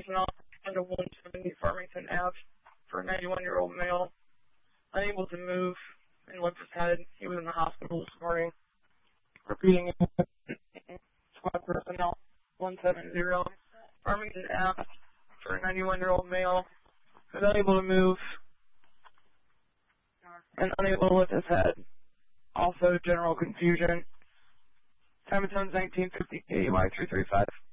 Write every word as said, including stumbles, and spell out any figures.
personnel under one seventy Farmington Avenue for a ninety-one-year-old male, unable to move and lift his head. He was in the hospital this morning. Repeating, squad personnel one seventy Farmington Avenue for a ninety-one-year-old male who's unable to move and unable to lift his head. Also, general confusion. Time of tone's nineteen fifty K Y three three five.